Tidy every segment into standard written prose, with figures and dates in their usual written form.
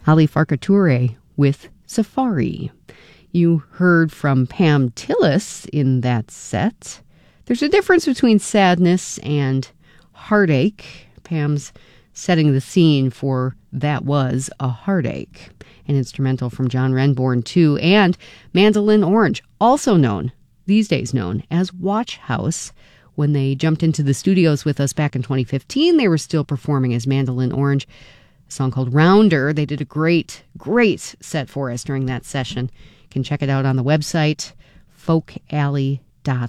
Ali Farkature with Safari. You heard from Pam Tillis in that set. There's a difference between sadness and heartache. Pam's setting the scene for That Was a Heartache, an instrumental from John Renbourn too, and Mandolin Orange, also these days known as Watch House. When they jumped into the studios with us back in 2015, they were still performing as Mandolin Orange, a song called Rounder. They did a great set for us during that session. You can check it out on the website, folkalley.com.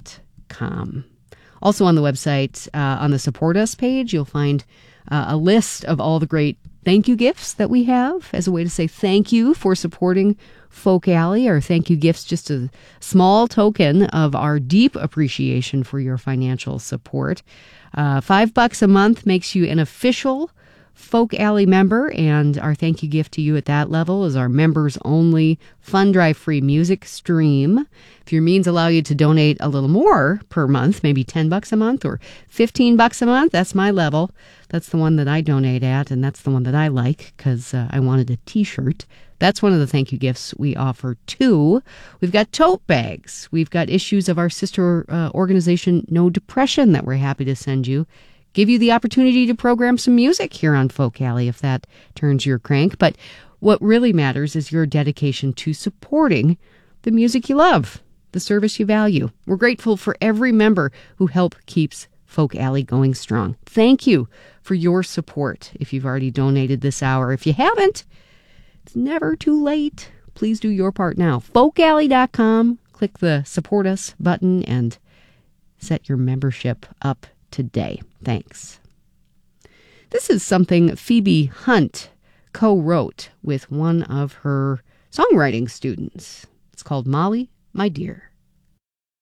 Also on the website, on the Support Us page, you'll find a list of all the great thank you gifts that we have as a way to say thank you for supporting Folk Alley. Our thank you gifts, just a small token of our deep appreciation for your financial support. $5 a month makes you an official Folk Alley member, and our thank you gift to you at that level is our members-only fund drive-free music stream. If your means allow you to donate a little more per month, maybe $10 a month or $15 a month, that's my level. That's the one that I donate at, and that's the one that I like because I wanted a t-shirt. That's one of the thank you gifts we offer too. We've got tote bags. We've got issues of our sister organization, No Depression, that we're happy to send you. Give you the opportunity to program some music here on Folk Alley if that turns your crank. But what really matters is your dedication to supporting the music you love, the service you value. We're grateful for every member who keeps Folk Alley going strong. Thank you for your support if you've already donated this hour. If you haven't, it's never too late. Please do your part now. folkalley.com. Click the Support Us button and set your membership up today. Thanks. This is something Phoebe Hunt co-wrote with one of her songwriting students. It's called Molly, My Dear.